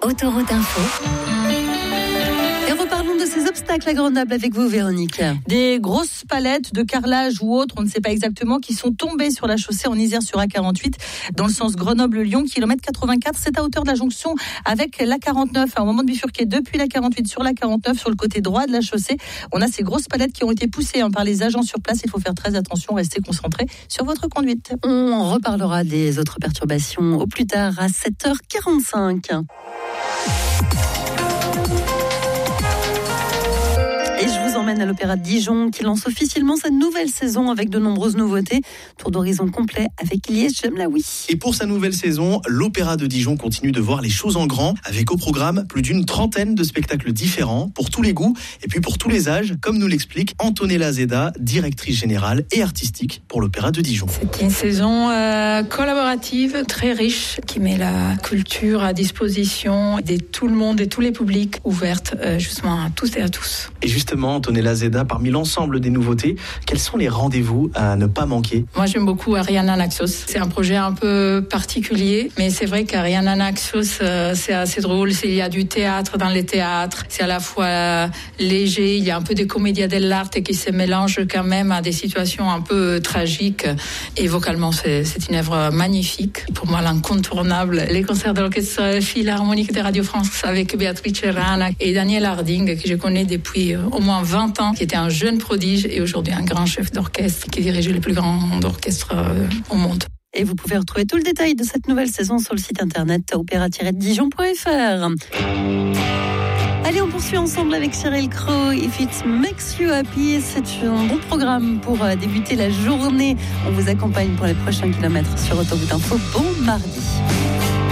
Autoroute Info. Et reparlons de ces obstacles à Grenoble avec vous, Véronique. Des grosses palettes de carrelage ou autres, on ne sait pas exactement, qui sont tombées sur la chaussée en Isère sur A48 dans le sens Grenoble-Lyon, kilomètre 84. C'est à hauteur de la jonction avec l'A49, au moment de bifurquer depuis l'A48 sur l'A49, sur le côté droit de la chaussée. On a ces grosses palettes qui ont été poussées par les agents sur place. Il faut faire très attention, restez concentrés sur votre conduite. On reparlera des autres perturbations au plus tard à 7h45. Et je vous emmène à l'Opéra de Dijon qui lance officiellement sa nouvelle saison avec de nombreuses nouveautés. Tour d'horizon complet avec Ilyes Jamlaoui. Et pour sa nouvelle saison, l'Opéra de Dijon continue de voir les choses en grand avec au programme plus d'une trentaine de spectacles différents pour tous les goûts et puis pour tous les âges, comme nous l'explique Antonella Zeda, directrice générale et artistique pour l'Opéra de Dijon. C'est une saison collaborative, très riche, qui met la culture à disposition de tout le monde et tous les publics, ouverte justement à tous et à tous. Et justement, Antonella Zeda, parmi l'ensemble des nouveautés, quels sont les rendez-vous à ne pas manquer ? Moi, j'aime beaucoup Ariana Naxos. C'est un projet un peu particulier, mais c'est vrai qu'Ariana Naxos, c'est assez drôle. Il y a du théâtre dans les théâtres. C'est à la fois léger, il y a un peu des commedia dell'arte qui se mélangent quand même à des situations un peu tragiques. Et vocalement, c'est une œuvre magnifique. Pour moi, l'incontournable, les concerts de l'Orchestre Philharmonique de Radio France avec Beatrice Rana et Daniel Harding, que je connais depuis au moins 20 ans, qui était un jeune prodige et aujourd'hui un grand chef d'orchestre qui dirige les plus grands orchestres au monde. Et vous pouvez retrouver tout le détail de cette nouvelle saison sur le site internet opéra-dijon.fr. Allez, on poursuit ensemble avec Sheryl Crow. If it makes you happy, c'est un bon programme pour débuter la journée. On vous accompagne pour les prochains kilomètres sur Autoroute Info. Bon mardi.